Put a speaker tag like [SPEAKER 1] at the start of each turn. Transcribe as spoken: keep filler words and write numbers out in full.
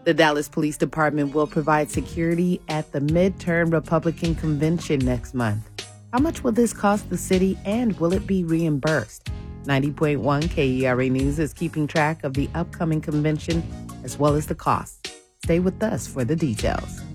[SPEAKER 1] The Dallas Police Department will provide security at the midterm Republican convention next month. How much will this cost the city, and will it be reimbursed? ninety point one K E R A News is keeping track of the upcoming convention as well as the costs. Stay with us for the details.